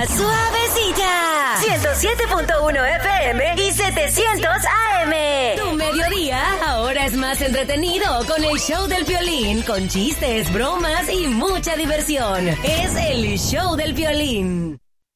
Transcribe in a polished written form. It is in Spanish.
suavecita. 107.1 FM y 700 AM. Tu mediodía ahora es más entretenido con el show del Piolín, con chistes, bromas y mucha diversión. Es el show del Piolín.